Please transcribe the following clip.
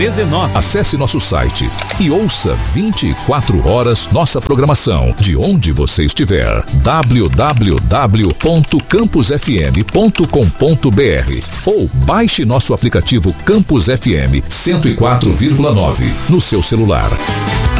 19. Acesse nosso site e ouça 24 horas nossa programação, de onde você estiver. www.campusfm.com.br ou baixe nosso aplicativo Campus FM 104,9 no seu celular.